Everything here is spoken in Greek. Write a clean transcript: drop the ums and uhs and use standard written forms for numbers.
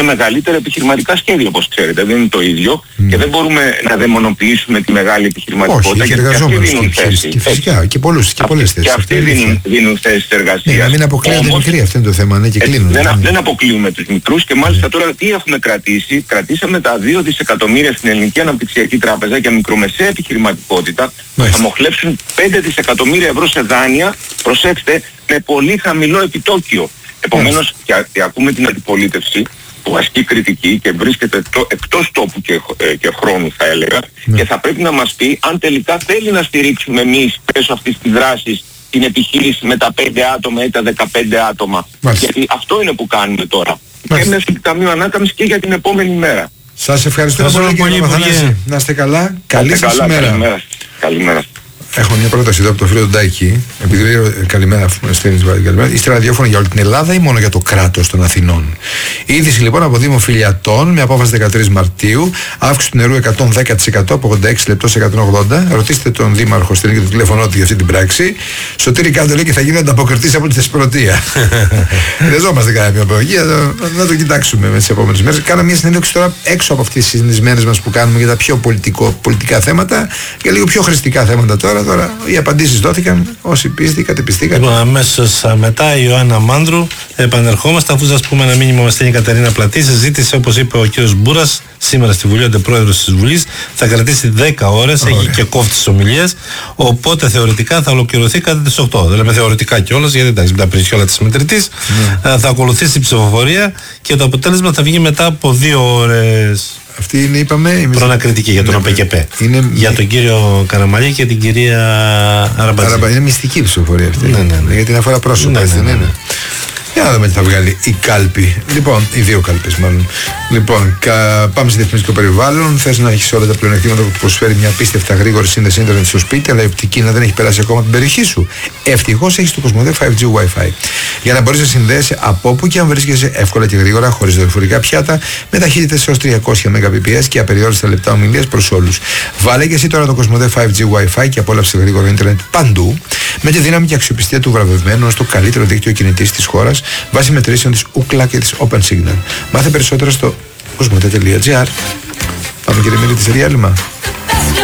έχουν μεγαλύτερα επιχειρηματικά σχέδια, όπως ξέρετε. Δεν είναι το ίδιο και δεν μπορούμε να δαιμονοποιήσουμε τη μεγάλη επιχειρηματικότητα. Όχι, γιατί αυτοί δίνουν θέσεις. Και φυσικά και πολλές θέσεις. Και αυτοί δίνουν θέσεις εργασίας. Να μην αποκλείονται οι μικροί, αυτό είναι το θέμα, ναι, και κλείνουν. Δεν αποκλείουμε τους μικρούς και μάλιστα τώρα τι έχουμε κρατήσει. Κρατήσαμε τα 2 δισεκατομμύρια στην Ελληνική Αναπτυξιακή Τράπεζα για μικρομεσαία επιχειρηματικότητα. Θα μοχλεύσουν 5 δισεκατομμύρια ευρώ σε δάνεια, προσέξτε, με πολύ χαμηλό επιτόκιο. Επομένως, και ακούμε την αντιπολίτευση που ασκεί κριτική και βρίσκεται εκτός τόπου και χρόνου, θα έλεγα, και θα πρέπει να μας πει αν τελικά θέλει να στηρίξουμε εμείς μέσω αυτής της δράσης την επιχείρηση με τα 5 άτομα ή τα 15 άτομα. Γιατί αυτό είναι που κάνουμε τώρα. Και μέσω του Ταμείου Ανάκαμψης και για την επόμενη μέρα. Σας ευχαριστώ πολύ, κύριε Παπαθανάση. Να είστε καλά. Καλή σας ημέρα. Καλημέρα. Έχω μια πρόταση εδώ από το φίλο του Ντάκη. Επειδή λέει καλημέρα, καλημέρα. Είστε ραδιόφωνο για όλη την Ελλάδα ή μόνο για το κράτος των Αθηνών? Είδηση λοιπόν από Δήμο Φιλιατών με απόφαση 13 Μαρτίου. Αύξηση του νερού 110% από 86 λεπτό σε 180. Ρωτήστε τον Δήμαρχο στην και το τηλέφωνό του για αυτή την πράξη. Σωτήρη κάτω λέει και θα γίνει ανταποκριτής από τη Θεσπρωτεία. Χρειαζόμαστε κάποια απαγωγία. Να το κοιτάξουμε με τις επόμενες μέρες. Κάναμε μια συνέντευξη τώρα έξω από αυτές τις μέρες μας που κάνουμε για τα πιο πολιτικά θέματα και λίγο πιο χρηστικά θέματα τώρα. Τώρα οι απαντήσεις δόθηκαν, όσοι πίστηκαν, πιστήκαν. Λοιπόν, αμέσως μετά η Ιωάννα Μάνδρου, επανερχόμαστε αφού σας πούμε ένα μήνυμα μας στέλνει η Κατερίνα Πλατή. Συζήτηση, όπως είπε ο κύριος Μπούρας, σήμερα στη Βουλή, ο αντιπρόεδρος της Βουλής, θα κρατήσει 10 ώρες, έχει και κόφτη τις ομιλίες, οπότε θεωρητικά θα ολοκληρωθεί κατά τις 8. Δεν λέμε θεωρητικά κιόλας, γιατί εντάξει, με τα πρισιόλα της μετρητής, θα ακολουθήσει η ψηφοφορία και το αποτέλεσμα θα βγει μετά από 2 ώρες. Αυτή είναι, είπαμε, προνακριτική για τον ΟΠΕΚΕΠΕ. Για τον κύριο Καραμαλή και την κυρία Αραμπατζή. Είναι μυστική ψηφοφορία αυτή. Ναι. Γιατί είναι αφορά πρόσωπα, δεν είναι? Για να δούμε τι θα βγάλει η κάλπη. Λοιπόν, οι 2 κάλπες μάλλον. Λοιπόν, πάμε σε διαφημιστικό περιβάλλον. Θες να έχεις όλα τα πλεονεκτήματα που προσφέρει μια απίστευτα γρήγορη σύνδεση ίντερνετ στο σπίτι, αλλά η οπτική να δεν έχει περάσει ακόμα την περιοχή σου? Ευτυχώς έχεις το Κοσμοτέ 5G Wi-Fi. Για να μπορείς να συνδέεσαι από όπου και αν βρίσκεσαι εύκολα και γρήγορα, χωρίς δορυφορικά πιάτα, με ταχύτητες έως 300 Mbps και απεριόριστα λεπτά ομιλίας προς όλους. Βάλε και εσύ τώρα το Κοσμοτέ 5G Wi-Fi και απόλαυσε γρήγορο ίντερνετ παντού, με τη δύναμη και αξιοπιστία του βραβευμένου στο καλύτερο δίκτυο κινητής της χώρας, βάσει μετρήσεων της Ookla και της OpenSignal. Μάθε περισσότερα στο cosmote.gr. Πάμε κύριε Μίλη, σε διάλειμμα.